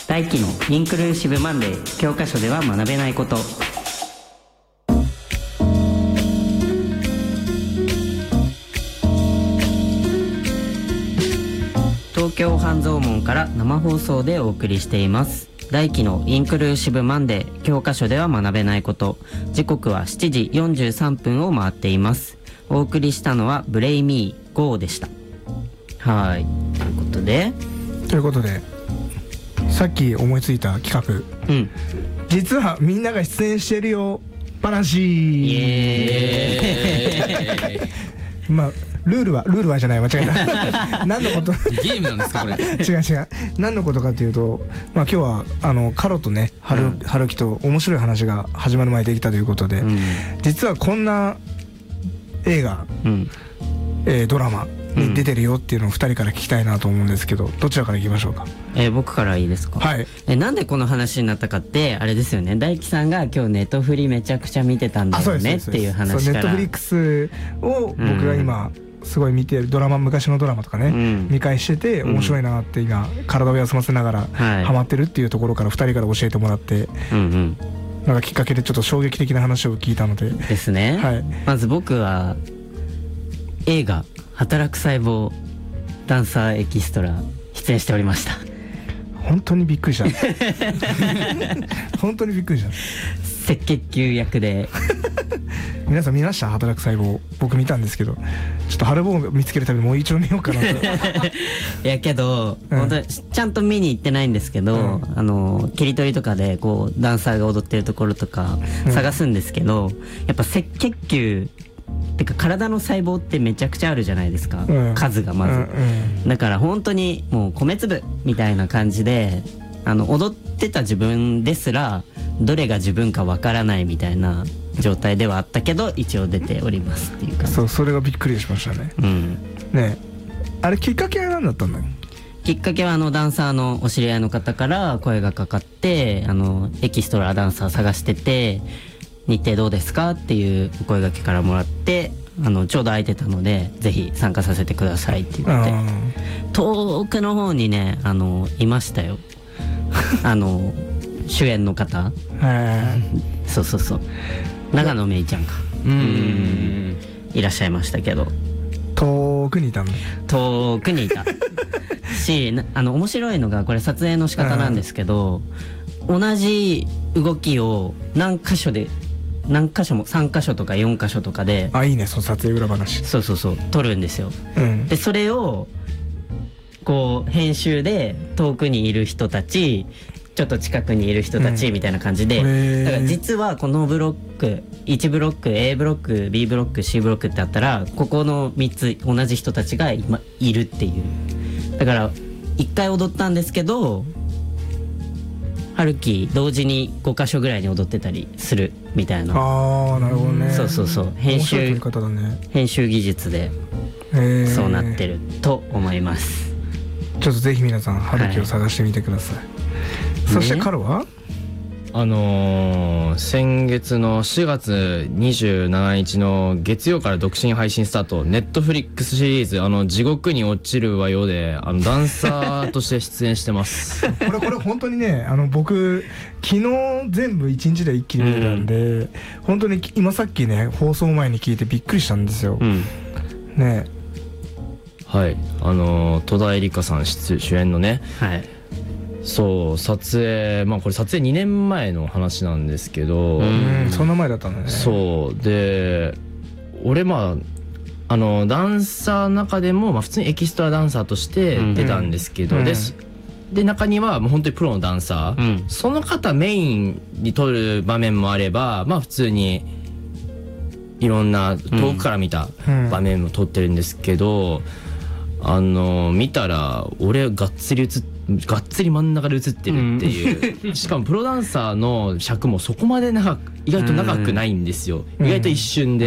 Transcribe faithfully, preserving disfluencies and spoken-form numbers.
大輝のインクルーシブマンデー、教科書では学べないこと。東京半蔵門から生放送でお送りしています。大輝のインクルーシブマンデー、教科書では学べないこと。時刻はしちじよんじゅうさんぷんを回っています。お送りしたのはブレイミー ゴー でした。はい、ということでということでさっき思いついた企画、うん、実はみんなが出演してるよ話。イエーイまあルールはルールはじゃない、間違えた何のことゲームなんですかこれ違う違う、何のことかというと、まあ、今日はあのカロとね春、うん、春樹と面白い話が始まる前にできたということで、うん、実はこんな映画、うんえー、ドラマに出てるよっていうのをふたりから聞きたいなと思うんですけど、どちらからいきましょうか。 えー、僕からいいですか。 はい。 えなんでこの話になったかってあれですよね、大輝さんが今日ネットフリめちゃくちゃ見てたんだよねっていう話から。 そうネットフリックスを僕が今すごい見てるドラマ、昔のドラマとかね、うん、見返してて面白いなって今体を休ませながらハマってるっていうところからふたりから教えてもらって、うんうんなんかきっかけでちょっと衝撃的な話を聞いたのでですね、はい、まず僕は映画働く細胞ダンサーエキストラ出演しておりました。 本当にびっくりした本当にびっくりした。 赤血球役で皆さん見ました？働く細胞。僕見たんですけどちょっと春棒を見つけるためにもう一度見ようかなといやけど、うん、本当にちゃんと見に行ってないんですけど、うん、あの切り取りとかでこうダンサーが踊ってるところとか探すんですけど、うん、やっぱ赤血球てか体の細胞ってめちゃくちゃあるじゃないですか、うん、数がまず、うんうん、だから本当にもう米粒みたいな感じであの踊ってた自分ですらどれが自分かわからないみたいな状態ではあったけど一応出ておりますっていう感じ。 そう、それがびっくりしましたね、うん、ねあれきっかけは何だったんだよ。 きっかけはあのダンサーのお知り合いの方から声がかかってあのエキストラダンサー探してて日程どうですかっていうお声掛けからもらってあのちょうど空いてたのでぜひ参加させてくださいって言って遠くの方にねあのいましたよあの主演の方そうそうそう長野めいちゃんかうんうんいらっしゃいましたけど遠くにいたの遠くにいたしあの面白いのがこれ撮影の仕方なんですけど同じ動きを何箇所で何箇所もさん箇所とかよん箇所とかであいいねその撮影裏話そうそうそう撮るんですよ、うん、でそれをこう編集で遠くにいる人たちちょっと近くにいる人たちみたいな感じで、うん、だから実はこのブロックいちブロック A ブロック B ブロック C ブロックってあったらここのみっつ同じ人たちが今いるっていうだからいっかい踊ったんですけど春樹同時にご箇所ぐらいに踊ってたりするみたいな。 ああなるほどね。 そうそうそう編集、ね、編集技術でそうなってると思います。 ちょっとぜひ皆さん春樹を探してみてください、はい、そしてカロは、ね、 あのー、先月のしがつにじゅうしちにちの月曜から独身配信スタートネットフリックスシリーズあの地獄に落ちるわよであのダンサーとして出演してますこれこれ本当にねあの僕昨日全部いちにちで一気に見てたんで、うん、本当に今さっきね放送前に聞いてびっくりしたんですよ、うん、ねはいあの戸田恵梨香さん主演のねはいそう撮影まあこれ撮影にねんまえの話なんですけどうんそんな前だったんだね。 そうで俺まああのダンサーの中でも、まあ、普通にエキストラダンサーとして出たんですけど、うん、で, で中にはもう本当にプロのダンサー、うん、その方メインに撮る場面もあればまあ普通にいろんな遠くから見た場面も撮ってるんですけど、うん、あの見たら俺がっつり映ってがっつり真ん中で映ってるっていう、うん、しかもプロダンサーの尺もそこまで長く意外と長くないんですよ、うん、意外と一瞬で